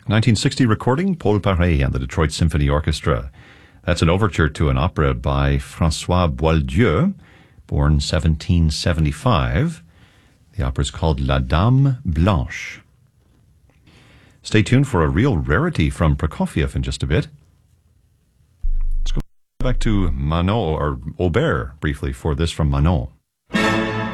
1960 recording, Paul Paré and the Detroit Symphony Orchestra. That's an overture to an opera by François Boieldieu, born 1775. The opera is called La Dame Blanche. Stay tuned for a real rarity from Prokofiev in just a bit. Let's go back to Manon, or Aubert, briefly, for this from Manon.